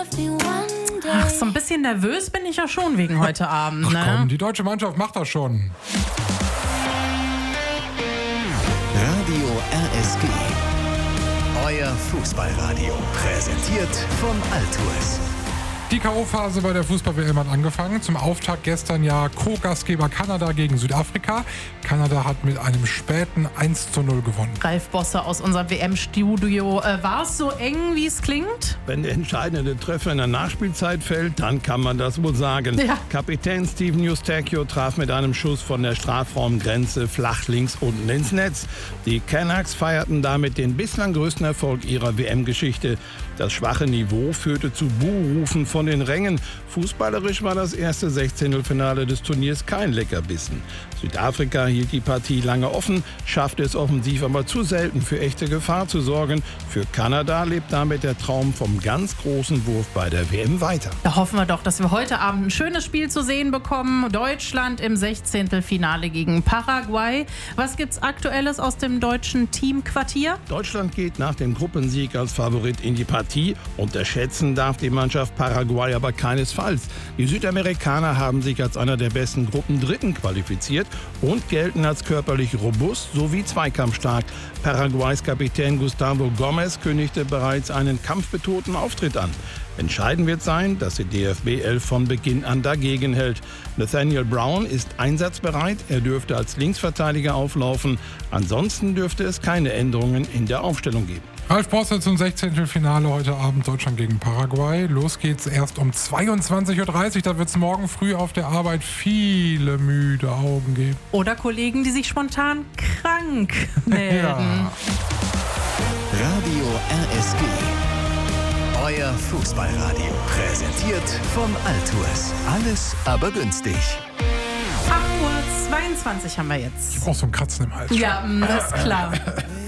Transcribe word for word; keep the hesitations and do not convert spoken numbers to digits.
Ach, so ein bisschen nervös bin ich ja schon wegen heute Abend. Ach Ne? komm, die deutsche Mannschaft macht das schon. Radio R S G. Euer Fußballradio. Präsentiert von Altours. Die K O-Phase bei der Fußball-W M hat angefangen. Zum Auftakt gestern ja Co-Gastgeber Kanada gegen Südafrika. Kanada hat mit einem späten eins zu null gewonnen. Ralf Bosse aus unserem W M-Studio. Äh, war es so eng, wie es klingt? Wenn der entscheidende Treffer in der Nachspielzeit fällt, dann kann man das wohl sagen. Ja. Kapitän Steven Eustáquio traf mit einem Schuss von der Strafraumgrenze flach links unten ins Netz. Die Canucks feierten damit den bislang größten Erfolg ihrer W M-Geschichte. Das schwache Niveau führte zu Buhrufen von den Rängen. Fußballerisch war das erste Sechzehntelfinale des Turniers kein Leckerbissen. Südafrika hielt die Partie lange offen, schaffte es offensiv aber zu selten für echte Gefahr zu sorgen. Für Kanada lebt damit der Traum vom ganz großen Wurf bei der W M weiter. Da hoffen wir doch, dass wir heute Abend ein schönes Spiel zu sehen bekommen. Deutschland im Sechzehntelfinale gegen Paraguay. Was gibt's Aktuelles aus dem deutschen Teamquartier? Deutschland geht nach dem Gruppensieg als Favorit in die Partie. Unterschätzen darf die Mannschaft Paraguay aber keinesfalls. Die Südamerikaner haben sich als einer der besten Gruppendritten qualifiziert und gelten als körperlich robust sowie zweikampfstark. Paraguays Kapitän Gustavo Gomes kündigte bereits einen kampfbetonten Auftritt an. Entscheidend wird sein, dass die D F B elf von Beginn an dagegen hält. Nathaniel Brown ist einsatzbereit, er dürfte als Linksverteidiger auflaufen. Ansonsten dürfte es keine Änderungen in der Aufstellung geben. Ralf Bosse zum Sechzehntelfinale heute Abend Deutschland gegen Paraguay. Los geht's erst um zweiundzwanzig Uhr dreißig. Da wird es morgen früh auf der Arbeit viele müde Augen geben. Oder Kollegen, die sich spontan krank melden. Ja. Radio R S G. Euer Fußballradio. Präsentiert von Altours. Alles aber günstig. acht Uhr zweiundzwanzig haben wir jetzt. Ich brauch so ein Kratzen im Hals. Ja, das ist klar.